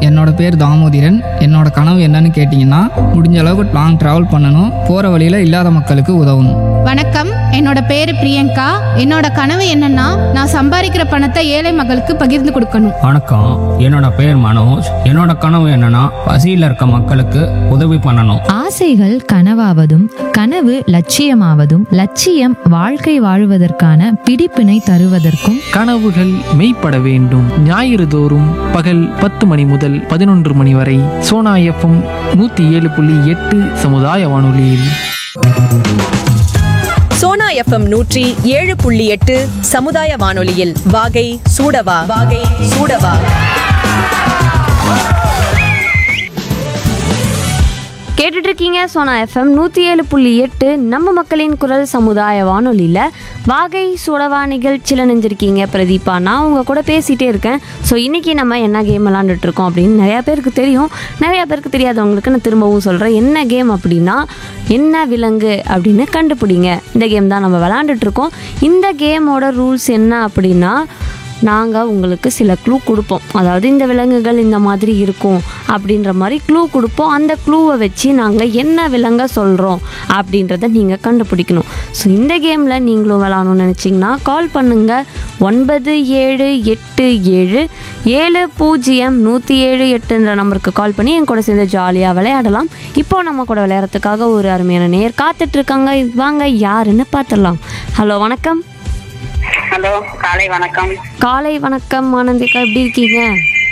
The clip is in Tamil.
என்னோட பேர் தாமோதிரன். என்னோட கனவு என்னன்னு கேட்டிங்கன்னா, முடிஞ்ச அளவுக்கு லாங் ட்ராவல் பண்ணணும், போகிற வழியில் இல்லாத மக்களுக்கு உதவணும். வணக்கம், என்னோட பேரு பிரியங்கா. என்னோட கனவு என்னன்னா, நான் சம்பாதிக்கிற பணத்தை ஏழை மக்களுக்கு பகிர்ந்து கொடுக்கணும். வணக்கம், என்னோட பேர் மனோஜ். என்னோட கனவு என்னன்னா பசியில் இருக்க மக்களுக்கு உதவி பண்ணணும். ஆசைகள் கனவாவதும் கனவு லட்சியமாவதும் லட்சியம் வாழ்க்கை வாழுவதற்கான பிடிப்பினை தருவதற்கும் கனவுகள் மெய்ப்பட வேண்டும். ஞாயிறு தோறும் பகல் 10 மணி முதல் 11 மணி வரை சோனா எஃப்எம் 107.8 சமுதாய வானொலியில். சோனா எஃப்எம் 107.8 சமுதாய வானொலியில் வாகை சூடவா வாகை சூடவா. கேட்டுட்டு இருக்கீங்க சோனா எஃப்எம் 107.8 நம்ம மக்களின் குரல் சமுதாய வானொலியில் வாகை சூடவா நிகழ்ச்சியில் நினைஞ்சிருக்கீங்க பிரதீபா. நான் உங்கள் கூட பேசிகிட்டே இருக்கேன். ஸோ இன்றைக்கி நம்ம என்ன கேம் விளாண்டுட்ருக்கோம் அப்படின்னு நிறையா பேருக்கு தெரியும், நிறையா பேருக்கு தெரியாதவங்களுக்கு நான் திரும்பவும் சொல்கிறேன். என்ன கேம் அப்படின்னா, என்ன விலங்கு அப்படின்னு கண்டுபிடிங்க. இந்த கேம் தான் நம்ம விளாண்டுட்ருக்கோம். இந்த கேமோட ரூல்ஸ் என்ன அப்படின்னா, நாங்கள் உங்களுக்கு சில க்ளூ கொடுப்போம். அதாவது இந்த விலங்குகள் இந்த மாதிரி இருக்கும் அப்படின்ற மாதிரி க்ளூ கொடுப்போம். அந்த க்ளூவை வச்சு நாங்கள் என்ன விலங்கை சொல்கிறோம் அப்படின்றத நீங்கள் கண்டுபிடிக்கணும். ஸோ இந்த கேமில் நீங்களும் விளாடணும்னு நினச்சிங்கன்னா கால் பண்ணுங்கள். 9787700178 நம்பருக்கு கால் பண்ணி என் கூட சேர்ந்து ஜாலியாக விளையாடலாம். இப்போது நம்ம கூட விளையாடுறதுக்காக ஒரு அருமையான நேர் காத்துட்ருக்காங்க. வாங்க யாருன்னு பார்த்துடலாம். ஹலோ, வணக்கம். ஹலோ, காலை வணக்கம். காலை வணக்கம் ஆனந்திகா, எப்படி இருக்கீங்க?